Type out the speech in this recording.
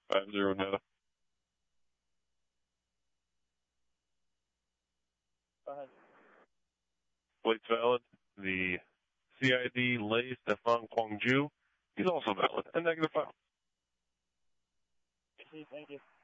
50 now. Go ahead. Plate's valid. The CID Lei Stefan Kwangju, he's also valid. And -5. Thank you.